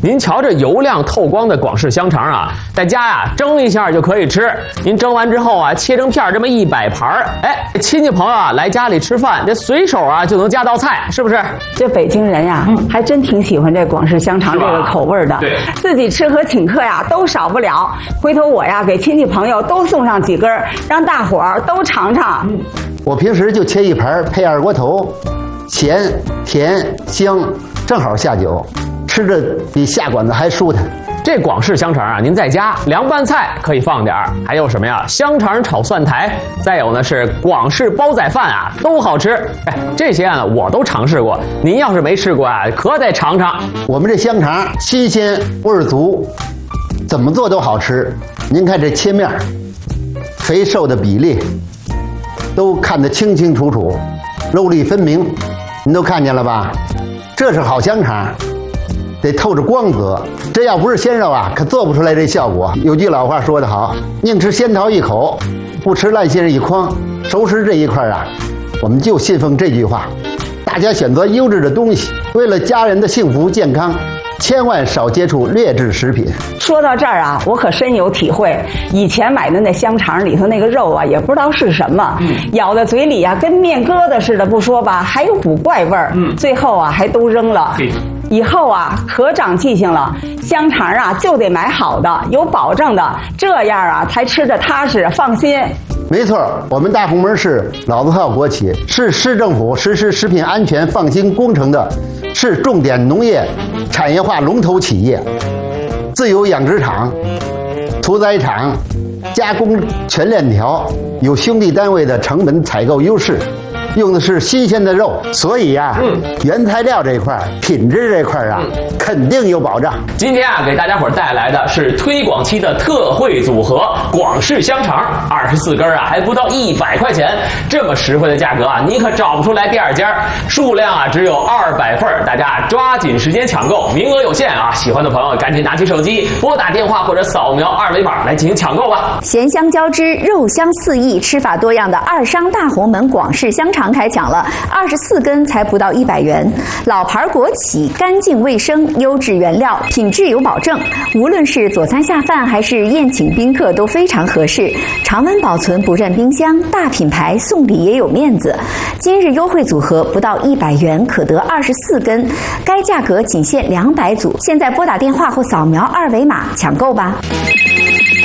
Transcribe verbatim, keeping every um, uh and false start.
您瞧这油亮透光的广式香肠啊，在家呀蒸一下就可以吃。您蒸完之后啊，切成片这么一百盘儿，哎，亲戚朋友啊来家里吃饭，这随手啊就能加道菜，是不是？ 这北京人呀，嗯、还真挺喜欢这广式香肠这个口味的。 对， 自己吃和请客呀都少不了。回头我呀给亲戚朋友都送上几根，让大伙儿都尝尝。嗯， 我平时就切一盘配二锅头，咸甜香，正好下酒，吃着比下馆子还舒坦。 这广式香肠啊，您在家凉拌菜可以放点儿，还有什么呀？香肠炒蒜苔，再有呢是广式煲仔饭啊，都好吃。哎，这些啊我都尝试过，您要是没吃过啊，可得尝尝。 我们这香肠新鲜味儿足，怎么做都好吃。您看这切面，肥瘦的比例都看得清清楚楚，肉粒分明，您都看见了吧？这是好香肠。得透着光泽，这要不是鲜肉啊，可做不出来这效果。有句老话说得好，宁吃仙桃一口，不吃烂杏一筐。熟食这一块啊，我们就信奉这句话，大家选择优质的东西，为了家人的幸福健康，千万少接触劣质食品。 说到这儿啊，我可深有体会。以前买的那香肠里头那个肉啊，也不知道是什么，嗯、咬在嘴里啊，跟面疙瘩似的，不说吧，还有股怪味儿。嗯，最后啊，还都扔了。以后啊，可长记性了。香肠啊，就得买好的，有保证的，这样啊，才吃着踏实放心。 没错，我们大红门市老字号国企，是市政府实施食品安全放心工程的市重点农业产业化龙头企业，自有养殖场、屠宰场、加工全链条，有兄弟单位的成本采购优势。用的是新鲜的肉，所以呀、啊，嗯，原材料这块、品质这块啊，嗯、肯定有保障。 今天啊，给大家伙带来的是推广期的特惠组合——广式香肠，二十四根啊，还不到一百块钱，这么实惠的价格啊，你可找不出来第二家。数量啊，只有二百份，大家抓紧时间抢购，名额有限啊！喜欢的朋友赶紧拿起手机，拨打电话或者扫描二维码来进行抢购吧。 咸香交织，肉香四溢，吃法多样的二商大红门广式香肠开抢了，二十四根才不到一百元。老牌国企，干净卫生，优质原料，品质有保证。无论是佐餐下饭还是宴请宾客都非常合适，常温保存不占冰箱，大品牌送礼也有面子。今日优惠组合不到一百元可得二十四根，该价格仅限两百组。现在拨打电话或扫描二维码抢购吧。